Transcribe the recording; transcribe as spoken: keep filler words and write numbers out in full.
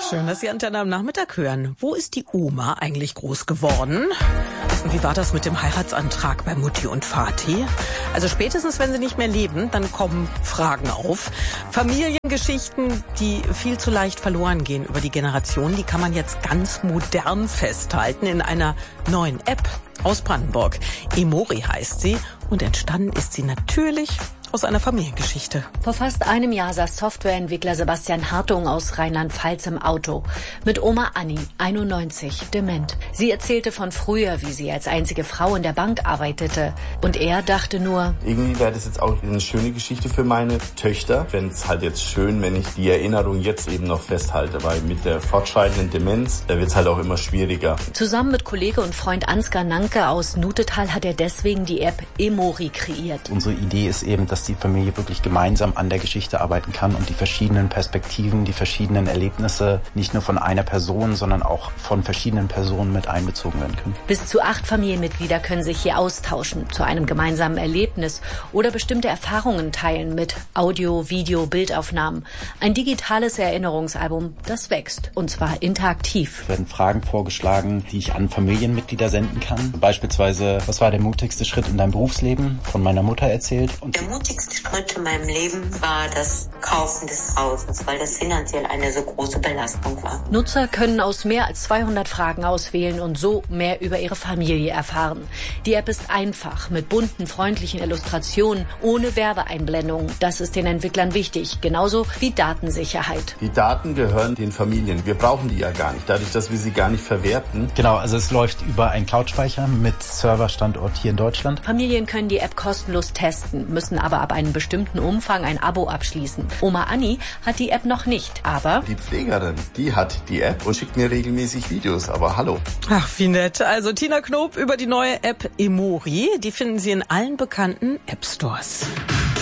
Schön, dass Sie Antenne am Nachmittag hören. Wo ist die Oma eigentlich groß geworden? Und wie war das mit dem Heiratsantrag bei Mutti und Vati? Also spätestens, wenn sie nicht mehr leben, dann kommen Fragen auf. Familiengeschichten, die viel zu leicht verloren gehen über die Generationen, die kann man jetzt ganz modern festhalten in einer neuen App aus Brandenburg. Emori heißt sie und entstanden ist sie natürlich aus einer Familiengeschichte. Vor fast einem Jahr saß Softwareentwickler Sebastian Hartung aus Rheinland-Pfalz im Auto mit Oma Anni, einundneunzig, dement. Sie erzählte von früher, wie sie als einzige Frau in der Bank arbeitete. Und er dachte nur, irgendwie wäre das jetzt auch eine schöne Geschichte für meine Töchter. Wenn es halt jetzt schön, wenn ich die Erinnerung jetzt eben noch festhalte, weil mit der fortschreitenden Demenz, da wird es halt auch immer schwieriger. Zusammen mit Kollege und Freund Ansgar Nanke aus Nutetal hat er deswegen die App Emori kreiert. Unsere Idee ist eben, dass die Familie wirklich gemeinsam an der Geschichte arbeiten kann und die verschiedenen Perspektiven, die verschiedenen Erlebnisse nicht nur von einer Person, sondern auch von verschiedenen Personen mit einbezogen werden können. Bis zu acht Familienmitglieder können sich hier austauschen zu einem gemeinsamen Erlebnis oder bestimmte Erfahrungen teilen mit Audio, Video, Bildaufnahmen. Ein digitales Erinnerungsalbum, das wächst und zwar interaktiv. Es werden Fragen vorgeschlagen, die ich an Familienmitglieder senden kann. Beispielsweise, was war der mutigste Schritt in deinem Berufsleben? Von meiner Mutter erzählt. Und der mutigste Schritt in meinem Leben war das Kaufen des Hauses, weil das finanziell eine so große Belastung war. Nutzer können aus mehr als zweihundert Fragen auswählen und so mehr über ihre Familie erfahren. Die App ist einfach, mit bunten, freundlichen Illustrationen, ohne Werbeeinblendungen. Das ist den Entwicklern wichtig, genauso wie Datensicherheit. Die Daten gehören den Familien. Wir brauchen die ja gar nicht, dadurch, dass wir sie gar nicht verwerten. Genau, also es läuft über einen Cloud-Speicher mit Serverstandort hier in Deutschland. Familien können die App kostenlos testen, müssen aber ab einem bestimmten Umfang ein Abo abschließen. Oma Anni hat die App noch nicht, aber die Pflegerin, die hat die App und schickt mir regelmäßig Videos, aber hallo. Ach, wie nett. Also Tina Knob über die neue App Emori, die finden Sie in allen bekannten App Stores.